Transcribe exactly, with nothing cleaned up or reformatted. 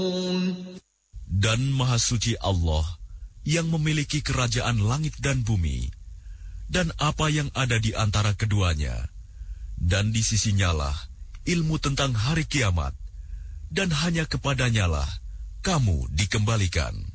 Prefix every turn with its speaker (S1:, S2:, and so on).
S1: Dan Maha Suci Allah yang memiliki kerajaan langit dan bumi, dan apa yang ada di antara keduanya, dan di sisinya lah ilmu tentang hari kiamat, dan hanya kepadanya lah kamu dikembalikan.